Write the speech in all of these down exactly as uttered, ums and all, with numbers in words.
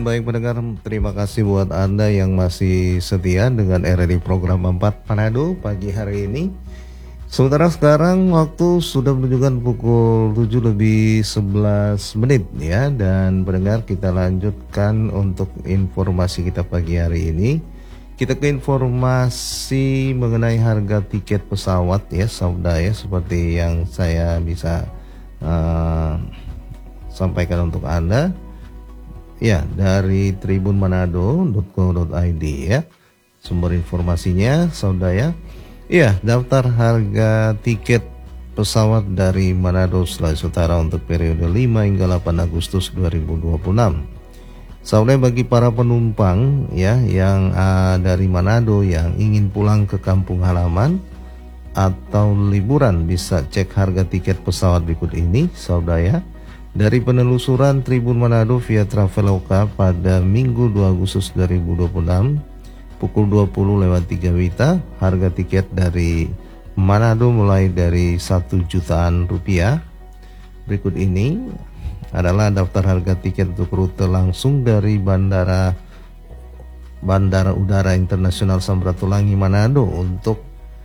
baik pendengar, terima kasih buat Anda yang masih setia dengan R R I program empat Manado pagi hari ini. Sementara sekarang waktu sudah menunjukkan pukul tujuh lebih sebelas menit ya. Dan pendengar, kita lanjutkan untuk informasi kita pagi hari ini. Kita ke informasi mengenai harga tiket pesawat ya Sauda ya. Seperti yang saya bisa uh, sampaikan untuk Anda ya, dari tribun manado dot co dot i d ya, sumber informasinya Sauda ya. Iya, daftar harga tiket pesawat dari Manado Sulawesi Utara untuk periode lima hingga delapan Agustus dua ribu dua puluh enam. Sauda, bagi para penumpang ya yang uh, dari Manado yang ingin pulang ke kampung halaman atau liburan, bisa cek harga tiket pesawat berikut ini Sauda ya. Dari penelusuran Tribun Manado via Traveloka pada Minggu dua Agustus dua ribu dua puluh enam pukul dua puluh lewat tiga Wita, harga tiket dari Manado mulai dari satu jutaan rupiah. Berikut ini adalah daftar harga tiket untuk rute langsung dari Bandara Bandara Udara Internasional Samratulangi Manado untuk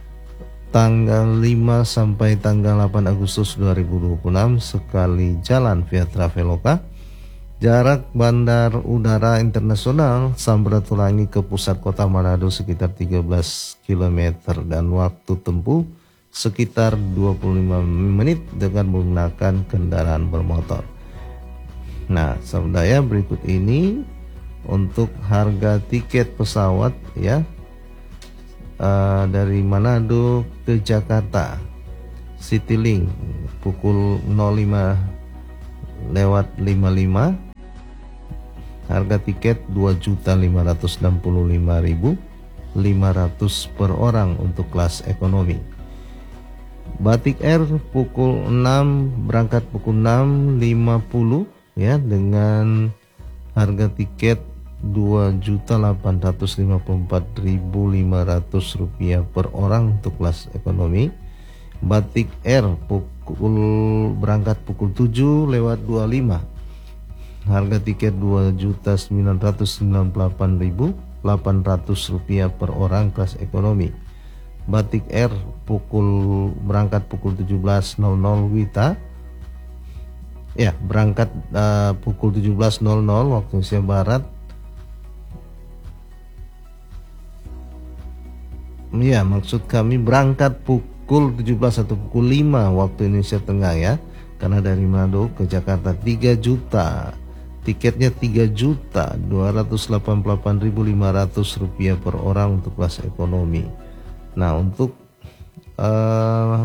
tanggal lima sampai tanggal delapan Agustus dua ribu dua puluh enam sekali jalan via Traveloka. Jarak Bandar Udara Internasional Samratulangi ke pusat kota Manado sekitar tiga belas kilometer dan waktu tempuh sekitar dua puluh lima menit dengan menggunakan kendaraan bermotor. Nah, saudara, berikut ini untuk harga tiket pesawat ya. Uh, dari Manado ke Jakarta Citylink pukul nol lima lewat lima puluh lima, harga tiket dua juta lima ratus enam puluh lima ribu lima ratus per orang untuk kelas ekonomi. Batik Air pukul enam, berangkat pukul enam lima puluh ya, dengan harga tiket dua juta delapan ratus lima puluh empat ribu lima ratus rupiah per orang untuk kelas ekonomi. Batik Air pukul berangkat pukul tujuh lewat dua puluh lima, harga tiket dua juta sembilan ratus sembilan puluh delapan ribu delapan ratus rupiah per orang kelas ekonomi. Batik Air pukul berangkat pukul tujuh belas nol nol Wita ya, berangkat uh, pukul tujuh belas nol nol waktu Indonesia Barat. Ya, maksud kami berangkat pukul tujuh belas atau pukul lima waktu Indonesia Tengah ya. Karena dari Manado ke Jakarta tiga juta. Tiketnya tiga juta dua ratus delapan puluh delapan ribu lima ratus rupiah per orang untuk kelas ekonomi. Nah, untuk uh,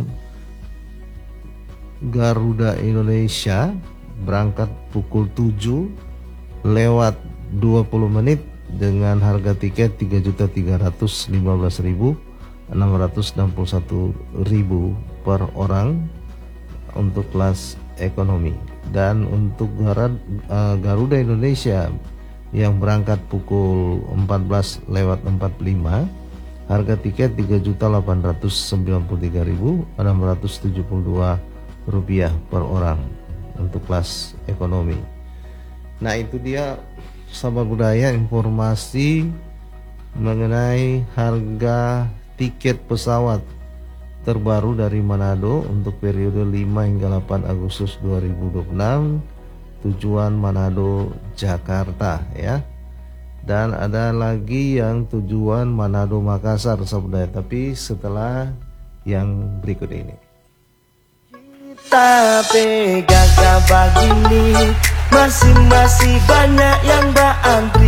Garuda Indonesia berangkat pukul tujuh lewat dua puluh menit dengan harga tiket tiga juta tiga ratus lima belas ribu enam ratus enam puluh satu ribu per orang untuk kelas ekonomi. Dan untuk Garuda Indonesia yang berangkat pukul empat belas lewat empat puluh lima, harga tiket tiga juta delapan ratus sembilan puluh tiga ribu enam ratus tujuh puluh dua rupiah per orang untuk kelas ekonomi. Nah, itu dia sahabat budaya informasi mengenai harga tiket pesawat terbaru dari Manado untuk periode lima hingga delapan Agustus dua ribu dua puluh enam, tujuan Manado Jakarta ya. Dan ada lagi yang tujuan Manado Makassar sahabat, tapi setelah yang berikut ini. Kita pegang kabar ini, masing-masing banyak yang bantu.